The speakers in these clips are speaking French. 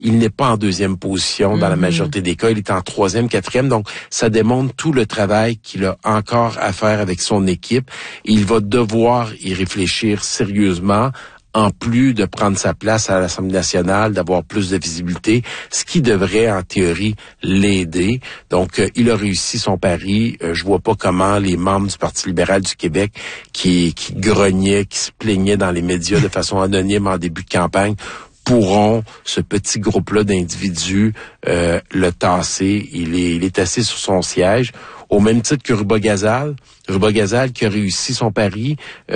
il n'est pas en deuxième position dans la majorité des cas. Il est en troisième, quatrième. Donc, ça démontre tout le travail qu'il a encore à faire avec son équipe. Il va devoir y réfléchir sérieusement, en plus de prendre sa place à l'Assemblée nationale, d'avoir plus de visibilité, ce qui devrait, en théorie, l'aider. Donc, il a réussi son pari. Je vois pas comment les membres du Parti libéral du Québec qui grognaient, qui se plaignaient dans les médias de façon anonyme en début de campagne, pourront, ce petit groupe-là d'individus, le tasser. Il est assis sur son siège, au même titre que Ruba-Gazal qui a réussi son pari,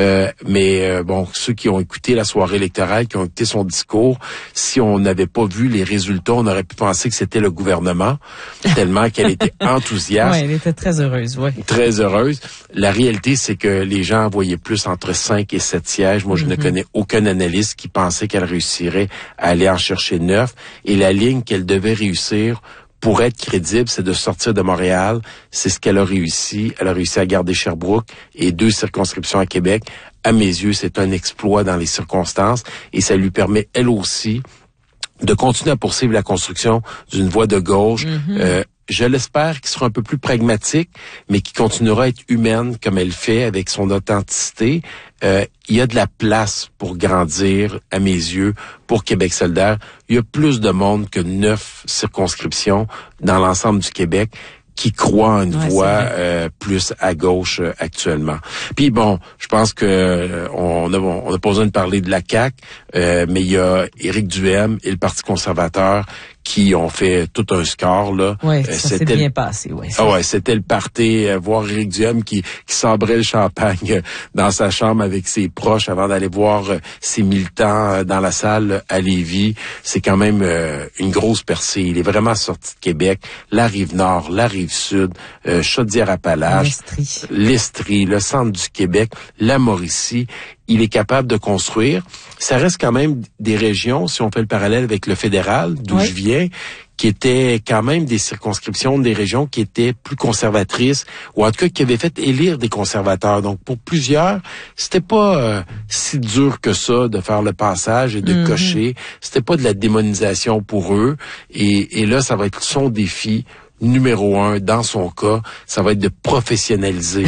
mais bon, ceux qui ont écouté la soirée électorale, qui ont écouté son discours, si on n'avait pas vu les résultats, on aurait pu penser que c'était le gouvernement, tellement qu'elle était enthousiaste. Oui, elle était très heureuse, oui. Très heureuse. La réalité, c'est que les gens voyaient plus entre 5 et 7 sièges. Moi, je ne connais aucun analyste qui pensait qu'elle réussirait à aller en chercher 9. Et la ligne qu'elle devait réussir pour être crédible, c'est de sortir de Montréal. C'est ce qu'elle a réussi. Elle a réussi à garder Sherbrooke et 2 circonscriptions à Québec. À mes yeux, c'est un exploit dans les circonstances et ça lui permet, elle aussi, de continuer à poursuivre la construction d'une voie de gauche. Je l'espère qui sera un peu plus pragmatique, mais qui continuera à être humaine comme elle fait avec son authenticité. Il y a de la place pour grandir, à mes yeux, pour Québec solidaire. Il y a plus de monde que 9 circonscriptions dans l'ensemble du Québec qui croient en une voie plus à gauche actuellement. Puis bon, je pense que on a pas besoin de parler de la CAQ, mais il y a Éric Duhaime et le Parti conservateur qui ont fait tout un score là. Oui, ça s'est bien passé, oui. Ah ouais, c'était le party, voir Éric Duhaime qui sabrait le champagne dans sa chambre avec ses proches avant d'aller voir ses militants dans la salle à Lévis. C'est quand même une grosse percée. Il est vraiment sorti de Québec, la Rive-Nord, la Rive-Sud, Chaudière-Appalaches, l'Estrie, le centre du Québec, la Mauricie. Il est capable de construire. Ça reste quand même des régions, si on fait le parallèle avec le fédéral, d'où je viens, qui étaient quand même des circonscriptions, des régions qui étaient plus conservatrices, ou en tout cas qui avaient fait élire des conservateurs. Donc pour plusieurs, c'était pas si dur que ça de faire le passage et de cocher. C'était pas de la démonisation pour eux. Et là, ça va être son défi numéro 1, dans son cas, ça va être de professionnaliser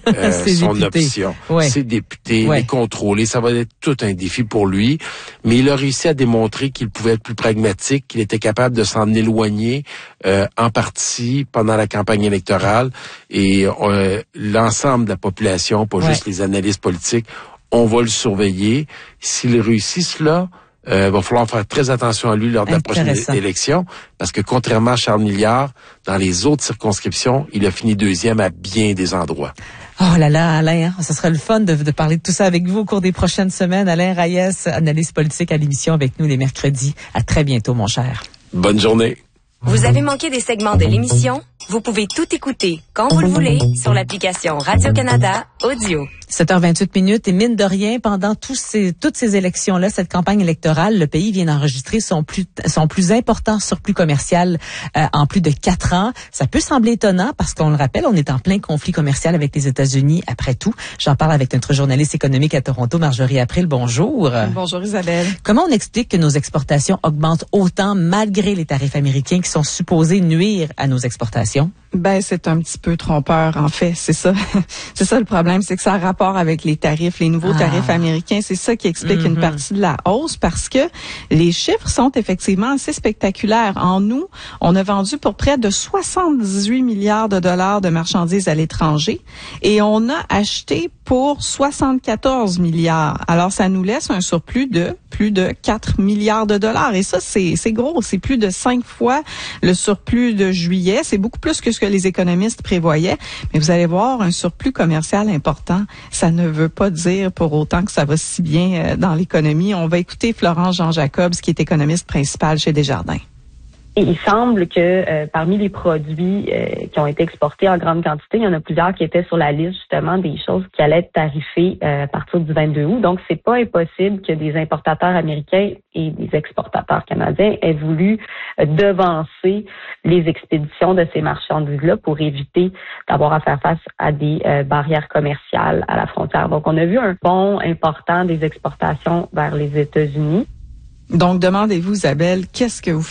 son option. Ses députés, les contrôler, ça va être tout un défi pour lui. Mais il a réussi à démontrer qu'il pouvait être plus pragmatique, qu'il était capable de s'en éloigner en partie pendant la campagne électorale. Et l'ensemble de la population, pas juste les analystes politiques, on va le surveiller. S'il réussit cela, va falloir faire très attention à lui lors de la prochaine élection, parce que contrairement à Charles Milliard, dans les autres circonscriptions, il a fini 2e à bien des endroits. Oh là là, Alain, ça sera le fun de parler de tout ça avec vous au cours des prochaines semaines. Alain Reyes, analyste politique à l'émission avec nous les mercredis. À très bientôt, mon cher. Bonne journée. Vous avez manqué des segments de l'émission? Vous pouvez tout écouter quand vous le voulez sur l'application Radio-Canada Audio. 7h28 et mine de rien, pendant toutes ces élections-là, cette campagne électorale, le pays vient d'enregistrer son plus important surplus commercial en plus de 4 ans. Ça peut sembler étonnant parce qu'on le rappelle, on est en plein conflit commercial avec les États-Unis après tout. J'en parle avec notre journaliste économique à Toronto, Marjorie April. Bonjour. Bonjour Isabelle. Comment on explique que nos exportations augmentent autant malgré les tarifs américains qui sont supposés nuire à nos exportations? Ben, c'est un petit peu trompeur, en fait. C'est ça. C'est ça le problème, c'est que ça a rapport avec les tarifs, les nouveaux tarifs américains. C'est ça qui explique une partie de la hausse parce que les chiffres sont effectivement assez spectaculaires. En août, on a vendu pour près de 78 milliards de dollars de marchandises à l'étranger et on a acheté pour 74 milliards. Alors, ça nous laisse un surplus de plus de 4 milliards de dollars. Et ça, c'est gros. C'est plus de 5 fois le surplus de juillet. C'est beaucoup plus que ce que les économistes prévoyaient. Mais vous allez voir, un surplus commercial important, ça ne veut pas dire pour autant que ça va si bien dans l'économie. On va écouter Florence Jean-Jacobs, qui est économiste principale chez Desjardins. Et il semble que parmi les produits qui ont été exportés en grande quantité, il y en a plusieurs qui étaient sur la liste justement des choses qui allaient être tarifées à partir du 22 août. Donc, c'est pas impossible que des importateurs américains et des exportateurs canadiens aient voulu devancer les expéditions de ces marchandises-là pour éviter d'avoir à faire face à des barrières commerciales à la frontière. Donc, on a vu un bond important des exportations vers les États-Unis. Donc, demandez-vous, Isabelle, qu'est-ce que vous